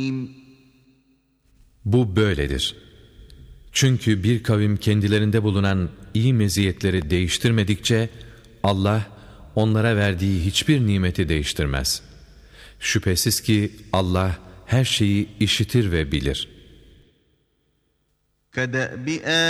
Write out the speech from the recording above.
Bu böyledir. Çünkü bir kavim kendilerinde bulunan iyi meziyetleri değiştirmedikçe Allah onlara verdiği hiçbir nimeti değiştirmez. Şüphesiz ki Allah her şeyi işitir ve bilir. كَدَأْبِ